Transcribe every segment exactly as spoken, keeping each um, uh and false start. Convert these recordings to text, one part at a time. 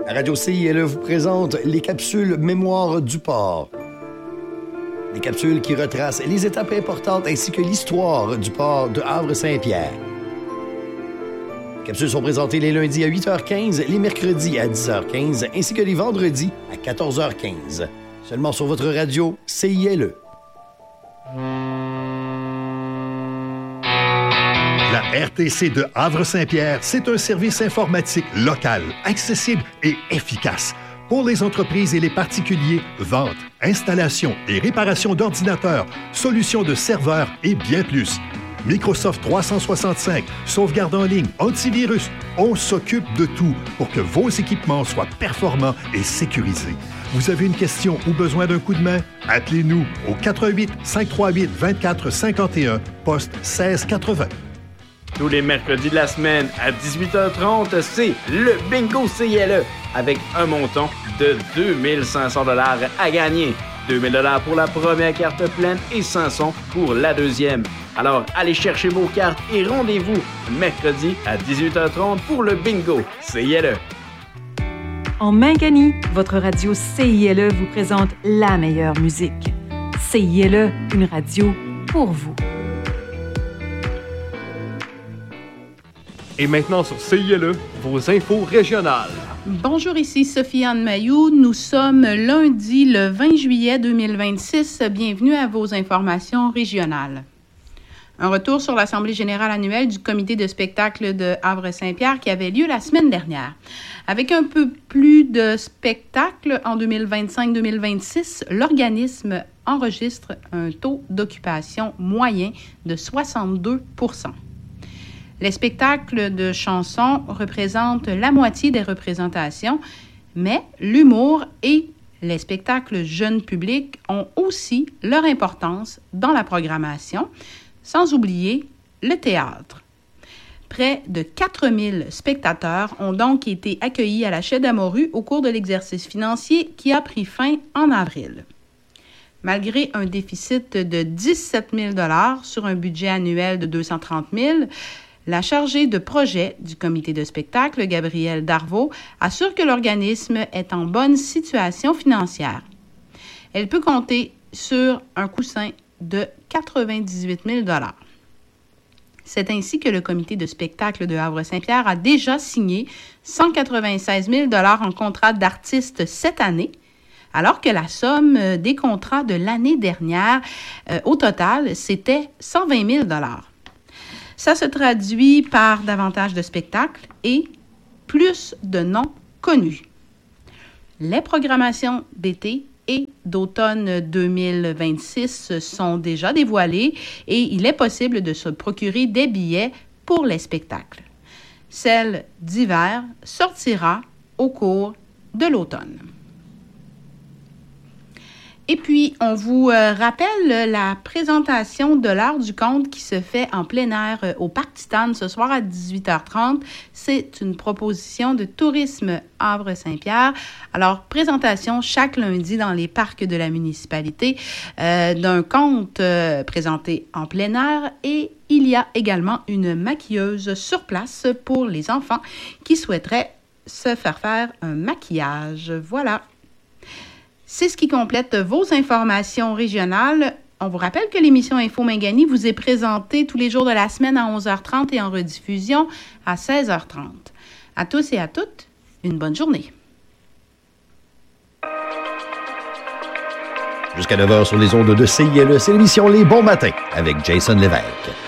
La radio C I L E vous présente les capsules Mémoire du port. Des capsules qui retracent les étapes importantes ainsi que l'histoire du port de Havre-Saint-Pierre. Les capsules sont présentées les lundis à huit heures quinze, les mercredis à dix heures quinze ainsi que les vendredis à quatorze heures quinze. Seulement sur votre radio C I L E. La R T C de Havre-Saint-Pierre, c'est un service informatique local, accessible et efficace. Pour les entreprises et les particuliers, vente, installation et réparation d'ordinateurs, solutions de serveurs et bien plus. Microsoft trois cent soixante-cinq, sauvegarde en ligne, antivirus, on s'occupe de tout pour que vos équipements soient performants et sécurisés. Vous avez une question ou besoin d'un coup de main? Appelez-nous au quatre un huit, cinq trois huit, deux quatre cinq un, poste seize quatre-vingts. Tous les mercredis de la semaine à dix-huit heures trente, c'est le Bingo C I L E avec un montant de deux mille cinq cents dollars à gagner. deux mille dollars pour la première carte pleine et cinq cents pour la deuxième. Alors, allez chercher vos cartes et rendez-vous mercredi à dix-huit heures trente pour le Bingo C I L E. En Mingani, votre radio C I L E vous présente la meilleure musique. C I L E, une radio pour vous. Et maintenant sur C I L E, vos infos régionales. Bonjour, ici Sophie-Anne Mailloux. Nous sommes lundi le vingt juillet deux mille vingt-six. Bienvenue à vos informations régionales. Un retour sur l'Assemblée générale annuelle du comité de spectacle de Havre-Saint-Pierre qui avait lieu la semaine dernière. Avec un peu plus de spectacles en deux mille vingt-cinq deux mille vingt-six, l'organisme enregistre un taux d'occupation moyen de soixante-deux pour cent. Les spectacles de chansons représentent la moitié des représentations, mais l'humour et les spectacles jeunes publics ont aussi leur importance dans la programmation, sans oublier le théâtre. Près de quatre mille spectateurs ont donc été accueillis à la Chaie d'Amorue au cours de l'exercice financier qui a pris fin en avril. Malgré un déficit de dix-sept mille dollars sur un budget annuel de deux cent trente mille dollars, la chargée de projet du comité de spectacle, Gabrielle Darvaux, assure que l'organisme est en bonne situation financière. Elle peut compter sur un coussin de quatre-vingt-dix-huit mille dollars. C'est ainsi que le comité de spectacle de Havre-Saint-Pierre a déjà signé cent quatre-vingt-seize mille dollars en contrats d'artistes cette année, alors que la somme des contrats de l'année dernière, euh, au total, c'était cent vingt mille dollars. Ça se traduit par davantage de spectacles et plus de noms connus. Les programmations d'été et d'automne deux mille vingt-six sont déjà dévoilées et il est possible de se procurer des billets pour les spectacles. Celle d'hiver sortira au cours de l'automne. Et puis, on vous euh, rappelle la présentation de l'heure du conte qui se fait en plein air euh, au Parc Titane ce soir à dix-huit heures trente. C'est une proposition de Tourisme Havre-Saint-Pierre. Alors, présentation chaque lundi dans les parcs de la municipalité euh, d'un conte euh, présenté en plein air et il y a également une maquilleuse sur place pour les enfants qui souhaiteraient se faire faire un maquillage. Voilà. C'est ce qui complète vos informations régionales. On vous rappelle que l'émission Info Mingani vous est présentée tous les jours de la semaine à onze heures trente et en rediffusion à seize heures trente. À tous et à toutes, une bonne journée. Jusqu'à neuf heures sur les ondes de C I L E, c'est l'émission Les Bons Matins avec Jason Lévesque.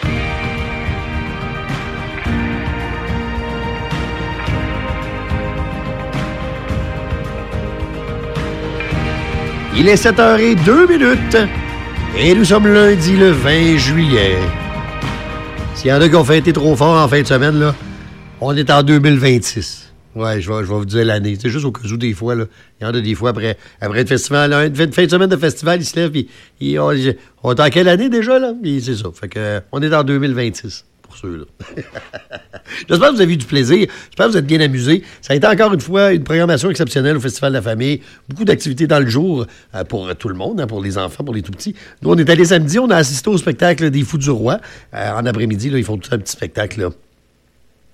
Il est sept heures deux minutes et nous sommes lundi le vingt juillet. S'il y en a qui ont fêté trop fort en fin de semaine, là, on est en deux mille vingt-six. Ouais, je vais, je vais vous dire l'année. C'est juste au cas où des fois, là, il y en a des fois après, après le festival, là, une fin de semaine de festival, ils se lèvent, puis ils, on, on est en quelle année déjà, là? Puis c'est ça. Fait que, on est en deux mille vingt-six. Pour ceux-là. J'espère que vous avez eu du plaisir. J'espère que vous êtes bien amusés. Ça a été encore une fois une programmation exceptionnelle au Festival de la Famille. Beaucoup d'activités dans le jour euh, pour tout le monde, hein, pour les enfants, pour les tout-petits. Nous, on est allés samedi, on a assisté au spectacle des Fous du Roi. Euh, en après-midi, là, ils font tout un petit spectacle là,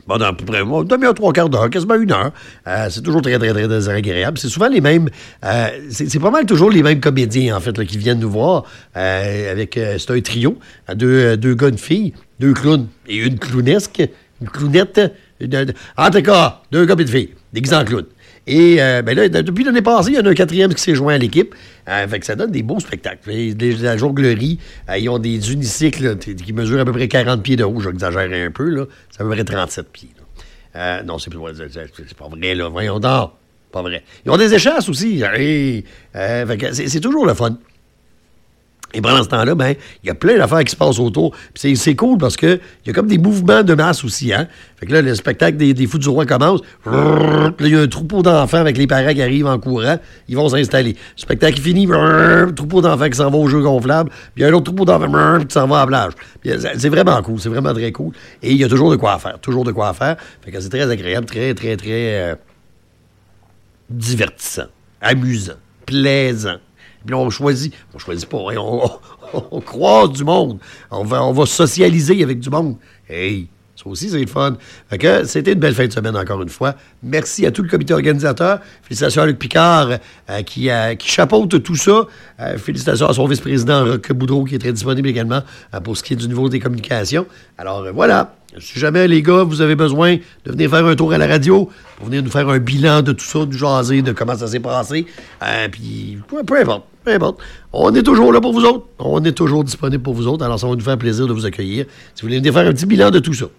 Bon, à peu près une demi-heure, trois quarts d'heure, quasiment une heure. Euh, c'est toujours très, très, très, très agréable. C'est souvent les mêmes... Euh, c'est, c'est pas mal toujours les mêmes comédiens, en fait, là, qui viennent nous voir. Euh, avec euh, c'est un trio, deux, deux gars, une fille, deux clowns et une clownesque, une clownette. Une, en tout cas, deux gars et une fille, déguisés en clown. Et euh, ben là, depuis l'année passée, il y en a un quatrième qui s'est joint à l'équipe. Euh, fait que ça donne des beaux spectacles. Les, les, la jonglerie, euh, ils ont des unicycles là, qui mesurent à peu près quarante pieds de haut. J'exagère un peu, là. C'est à peu près trente-sept pieds. Euh, non, c'est, c'est pas vrai, là. Voyons donc. Pas vrai. Ils ont des échasses aussi. Et, euh, fait que c'est, c'est toujours le fun. Et pendant ce temps-là, ben, il y a plein d'affaires qui se passent autour. Puis c'est, c'est cool parce que il y a comme des mouvements de masse aussi, hein. Fait que là, le spectacle des, des Fous du Roi commence. Là, il y a un troupeau d'enfants avec les parents qui arrivent en courant. Ils vont s'installer. Le spectacle est fini. Troupeau d'enfants qui s'en va au jeu gonflable. Puis il y a un autre troupeau d'enfants qui s'en va à la plage. Puis c'est vraiment cool. C'est vraiment très cool. Et il y a toujours de quoi faire. Toujours de quoi faire. Fait que c'est très agréable, très, très, très euh, divertissant, amusant, plaisant. Puis là, on choisit. On choisit pas. Hein, on, on, on croise du monde. On va, on va socialiser avec du monde. Hey, ça aussi, c'est le fun. Fait que c'était une belle fin de semaine, encore une fois. Merci à tout le comité organisateur. Félicitations à Luc Picard euh, qui, euh, qui chapeaute tout ça. Euh, félicitations à son vice-président, Roch Boudreau, qui est très disponible également euh, pour ce qui est du niveau des communications. Alors, euh, voilà. Si jamais, les gars, vous avez besoin de venir faire un tour à la radio, pour venir nous faire un bilan de tout ça, du jaser, de comment ça s'est passé, euh, puis peu, peu importe, peu importe. On est toujours là pour vous autres. On est toujours disponible pour vous autres. Alors, ça va nous faire plaisir de vous accueillir. Si vous voulez venir faire un petit bilan de tout ça.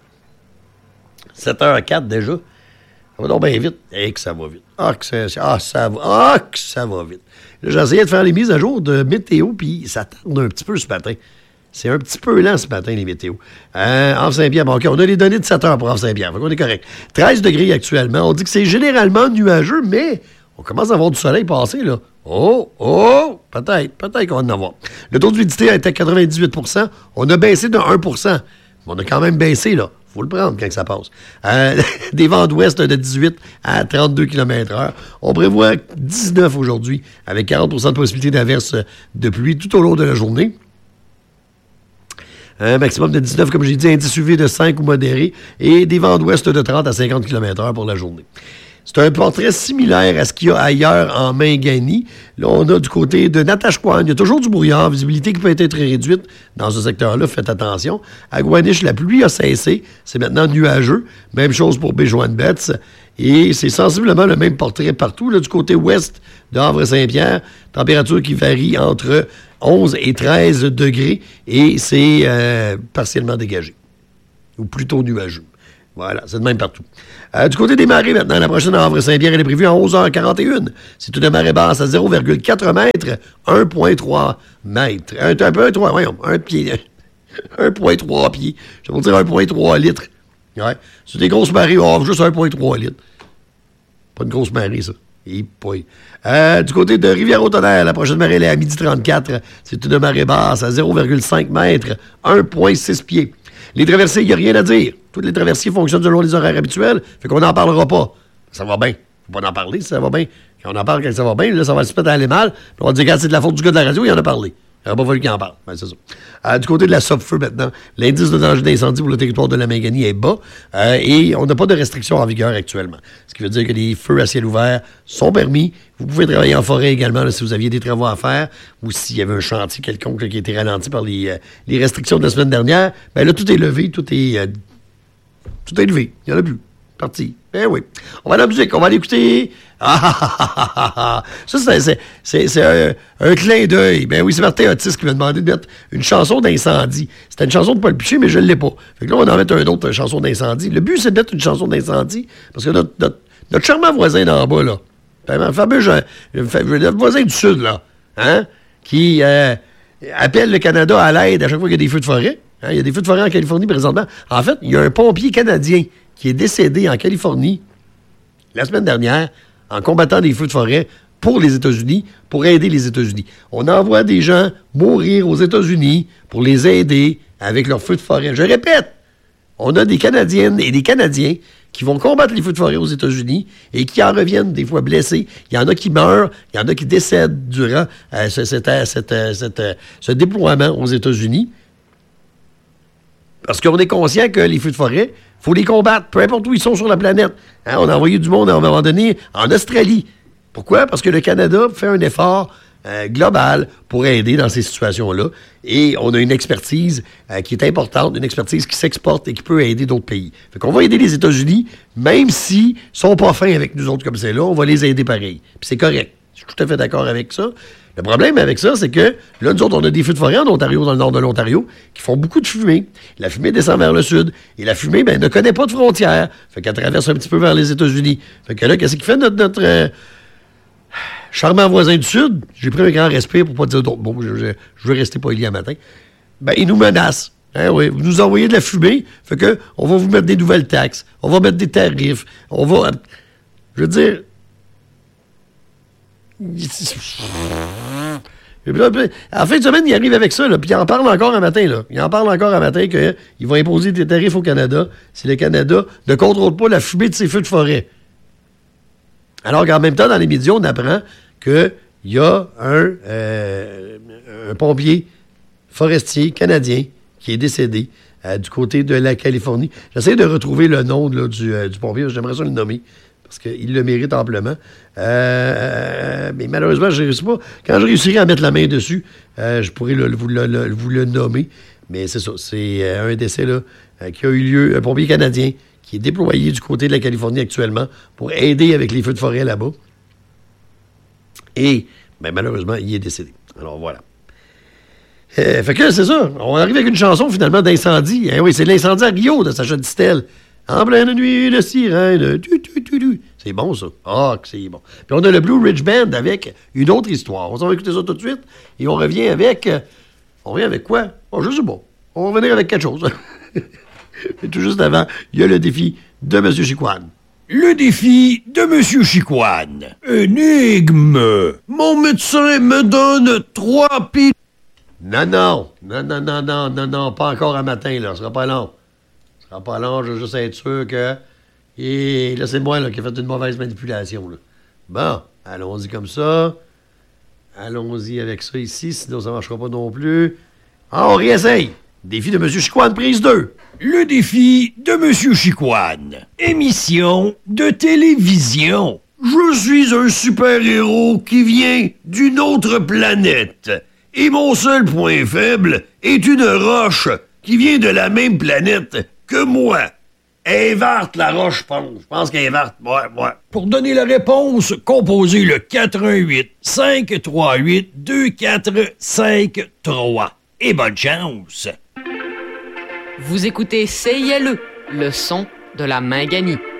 sept heures quatre déjà. Ça va donc bien vite. Eh, que ça va vite. Ah, que ça, ah, ça va. Ah, que ça va vite. Là, j'ai essayé de faire les mises à jour de météo, puis ça tarde un petit peu ce matin. C'est un petit peu lent ce matin, les météos. Euh, Havre-Saint-Pierre, bon, OK, on a les données de sept heures pour Havre-Saint-Pierre, donc on est correct. treize degrés actuellement. On dit que c'est généralement nuageux, mais on commence à avoir du soleil passer, là. Oh, oh, peut-être, peut-être qu'on va en avoir. Le taux d'humidité était à quatre-vingt-dix-huit pour cent. On a baissé de un pour cent. Mais on a quand même baissé, là. Faut le prendre quand ça passe. Euh, des vents d'ouest de dix-huit à trente-deux kilomètres heure. On prévoit dix-neuf aujourd'hui, avec quarante pour cent de possibilité d'averse de pluie tout au long de la journée. Un maximum de dix-neuf, comme j'ai dit, indice U V de cinq ou modéré, et des vents d'ouest de trente à cinquante kilomètres heure pour la journée. C'est un portrait similaire à ce qu'il y a ailleurs en Mingani. Là, on a du côté de Natashquan. Il y a toujours du brouillard, visibilité qui peut être très réduite dans ce secteur-là. Faites attention. À Gouaniche, la pluie a cessé. C'est maintenant nuageux. Même chose pour Béjoine-Betts. Et c'est sensiblement le même portrait partout. Là, du côté ouest de Havre-Saint-Pierre, température qui varie entre onze et treize degrés. Et c'est euh, partiellement dégagé. Ou plutôt nuageux. Voilà, c'est de même partout. Euh, du côté des marées, maintenant, la prochaine à Havre-Saint-Pierre, elle est prévue à onze heures quarante et une. C'est une marée basse à zéro virgule quatre mètres, un virgule trois mètres. Un, un peu, un, trois, voyons, un pied, un virgule trois pieds. Je vais vous dire un virgule trois litres. Ouais. C'est des grosses marées, on a juste un virgule trois litres. Pas une grosse marée, ça. Et puis, euh, du côté de Rivière-au-Tonnerre, la prochaine marée, elle est à midi trente-quatre. C'est une marée basse à zéro virgule cinq mètres, un virgule six pieds. Les traversées, il n'y a rien à dire. Toutes les traversées fonctionnent selon les horaires habituels, fait qu'on n'en parlera pas. Ça va bien. Faut pas en parler si ça va bien. Quand on en parle quand ça va bien, là, ça va se mettre à aller mal. Puis on va dire, regarde, c'est de la faute du gars de la radio, il en a parlé. Il n'aurait pas fallu qu'il en parle. Ben, c'est ça. Euh, du côté de la Sopfeu, maintenant, l'indice de danger d'incendie pour le territoire de la Mingani est bas euh, et on n'a pas de restrictions en vigueur actuellement. Ce qui veut dire que les feux à ciel ouvert sont permis. Vous pouvez travailler en forêt également là, si vous aviez des travaux à faire ou s'il y avait un chantier quelconque là, qui a été ralenti par les, euh, les restrictions de la semaine dernière. Ben là, tout est levé, tout est, euh, tout est levé. Il n'y en a plus. Parti. Ben oui. On va à la musique, on va l'écouter. Ah, ah, ah, ah, ah. Ça, c'est, c'est, c'est, c'est un, un clin d'œil. Ben oui, c'est Martin Otis qui m'a demandé de mettre une chanson d'incendie. C'était une chanson de Paul Piché, mais je ne l'ai pas. Fait que là, on va en mettre une autre chanson d'incendie. Le but, c'est de mettre une chanson d'incendie parce que notre, notre, notre charmant voisin d'en bas, là, le fameux notre voisin du Sud, là, hein, qui euh, appelle le Canada à l'aide à chaque fois qu'il y a des feux de forêt. Hein, il y a des feux de forêt en Californie présentement. En fait, il y a un pompier canadien qui est décédé en Californie la semaine dernière en combattant des feux de forêt pour les États-Unis, pour aider les États-Unis. On envoie des gens mourir aux États-Unis pour les aider avec leurs feux de forêt. Je répète, on a des Canadiennes et des Canadiens qui vont combattre les feux de forêt aux États-Unis et qui en reviennent des fois blessés. Il y en a qui meurent, il y en a qui décèdent durant euh, ce, cet, cet, cet, ce déploiement aux États-Unis. Parce qu'on est conscient que les feux de forêt, il faut les combattre, peu importe où ils sont sur la planète. Hein, on a envoyé du monde à un moment donné en Australie. Pourquoi? Parce que le Canada fait un effort euh, global pour aider dans ces situations-là. Et on a une expertise euh, qui est importante, une expertise qui s'exporte et qui peut aider d'autres pays. Fait qu'on va aider les États-Unis, même s'ils sont pas fins avec nous autres comme c'est là, on va les aider pareil. Puis c'est correct. Je suis tout à fait d'accord avec ça. Le problème avec ça, c'est que là, nous autres, on a des feux de forêt en Ontario, dans le nord de l'Ontario, qui font beaucoup de fumée. La fumée descend vers le sud. Et la fumée, ben, ne connaît pas de frontières. Fait qu'elle traverse un petit peu vers les États-Unis. Fait que là, qu'est-ce qui fait notre, notre euh, charmant voisin du sud? J'ai pris un grand respect pour pas dire d'autres mots. Je, je, je veux rester poli à matin. Ben, il nous menace. Hein, oui. Vous nous envoyez de la fumée. Fait que, on va vous mettre des nouvelles taxes. On va mettre des tarifs. On va... Je veux dire... En fin de semaine, il arrive avec ça, là, puis il en parle encore un matin. Là. Il en parle encore un matin qu'il va imposer des tarifs au Canada si le Canada ne contrôle pas la fumée de ses feux de forêt. Alors qu'en même temps, dans les médias, on apprend qu'il y a un, euh, un pompier forestier canadien qui est décédé euh, du côté de la Californie. J'essaie de retrouver le nom là, du, euh, du pompier, j'aimerais ça le nommer. Parce qu'il le mérite amplement. Euh, mais malheureusement, je ne réussis pas. Quand je réussirai à mettre la main dessus, euh, je pourrai le, vous, le, le, vous le nommer. Mais c'est ça. C'est euh, un décès là, euh, qui a eu lieu, un pompier canadien qui est déployé du côté de la Californie actuellement pour aider avec les feux de forêt là-bas. Et ben, malheureusement, il est décédé. Alors voilà. Euh, fait que c'est ça. On arrive avec une chanson finalement d'incendie. Eh oui, c'est l'incendie à Rio de Sacha Distel. En pleine nuit de sirène. Tu, tu, tu, tu. C'est bon, ça. Ah, que c'est bon. Puis on a le Blue Ridge Band avec une autre histoire. On s'en va écouter ça tout de suite. Et on revient avec... Euh, on revient avec quoi? Oh, je sais pas. On va revenir avec quelque chose. Et tout juste avant, il y a le défi de M. Chicoine. Le défi de M. Chicoine. Énigme. Mon médecin me donne trois piles. Non, non. Non, non, non, non, non, non. Pas encore un matin, là. Ce sera pas long. Ce sera pas long. Je veux juste être sûr que... Et là, c'est moi là, qui ai fait une mauvaise manipulation. Là. Bon, allons-y comme ça. Allons-y avec ça ici, sinon ça ne marchera pas non plus. Ah, on réessaye. Défi de M. Chicoine, prise deux. Le défi de M. Chicoine. Émission de télévision. Je suis un super-héros qui vient d'une autre planète. Et mon seul point faible est une roche qui vient de la même planète que moi. Elle est verte, la roche, je pense. Je pense qu'elle est verte. Ouais, ouais. Pour donner la réponse, composez le quatre un huit, cinq trois huit, deux quatre cinq trois. Et bonne chance! Vous écoutez C I L E, le son de la Minganie.